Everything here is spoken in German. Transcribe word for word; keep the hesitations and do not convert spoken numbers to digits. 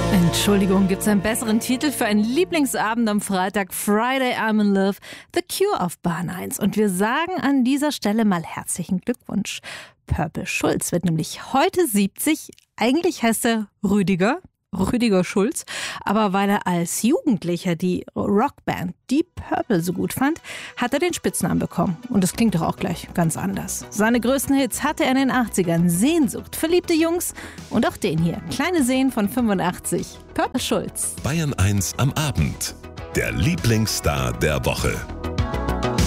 Entschuldigung, gibt es einen besseren Titel für einen Lieblingsabend am Freitag? Friday I'm in Love, The Cure auf Bahn eins. Und wir sagen an dieser Stelle mal herzlichen Glückwunsch. Purple Schulz wird nämlich heute siebzig. Eigentlich heißt er Rüdiger. Rüdiger Schulz, aber weil er als Jugendlicher die Rockband Deep Purple so gut fand, hat er den Spitznamen bekommen. Und das klingt doch auch gleich ganz anders. Seine größten Hits hatte er in den achtzigern. Sehnsucht, verliebte Jungs und auch den hier. Kleine Seen von fünfundachtzig. Purple Schulz. Bayern eins am Abend. Der Lieblingsstar der Woche.